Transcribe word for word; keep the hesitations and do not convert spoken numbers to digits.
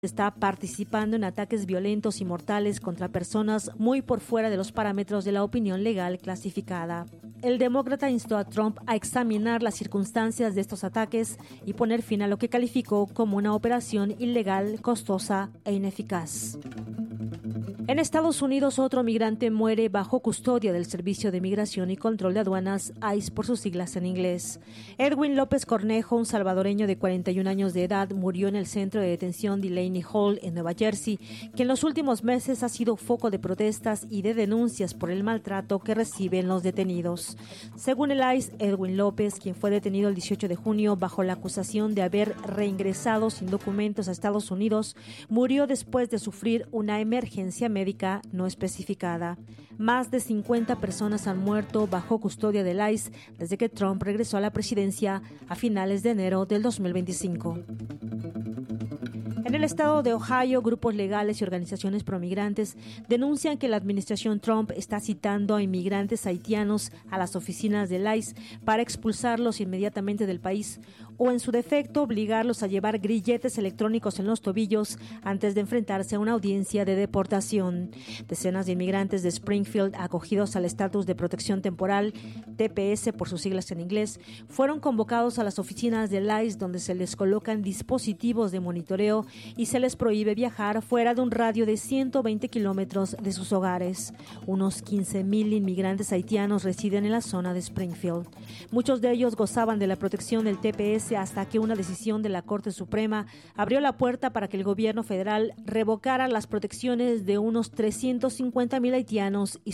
está participando en ataques violentos y mortales contra personas muy por fuera de los parámetros de la opinión legal clasificada. El demócrata instó a Trump a examinar las circunstancias de estos ataques y poner fin a lo que calificó como una operación ilegal, costosa e ineficaz. En Estados Unidos, otro migrante muere bajo custodia del Servicio de Migración y Control de Aduanas, ICE por sus siglas en inglés. Edwin López Cornejo, un salvadoreño de cuarenta y un años de edad, murió en el centro de detención Delaney Hall, en Nueva Jersey, que en los últimos meses ha sido foco de protestas y de denuncias por el maltrato que reciben los detenidos. Según el ICE, Edwin López, quien fue detenido el dieciocho de junio bajo la acusación de haber reingresado sin documentos a Estados Unidos, murió después de sufrir una emergencia médica no especificada. Más de cincuenta personas han muerto bajo custodia del ICE desde que Trump regresó a la presidencia a finales de enero del dos mil veinticinco. En el estado de Ohio, grupos legales y organizaciones promigrantes denuncian que la administración Trump está citando a inmigrantes haitianos a las oficinas del ICE para expulsarlos inmediatamente del país o, en su defecto, obligarlos a llevar grilletes electrónicos en los tobillos antes de enfrentarse a una audiencia de deportación. Decenas de inmigrantes de Springfield, acogidos al estatus de protección temporal, T P S por sus siglas en inglés, fueron convocados a las oficinas del ICE, donde se les colocan dispositivos de monitoreo y se les prohíbe viajar fuera de un radio de ciento veinte kilómetros de sus hogares. Unos quince mil inmigrantes haitianos residen en la zona de Springfield. Muchos de ellos gozaban de la protección del T P S hasta que una decisión de la Corte Suprema abrió la puerta para que el gobierno federal revocara las protecciones de unos trescientos cincuenta mil haitianos y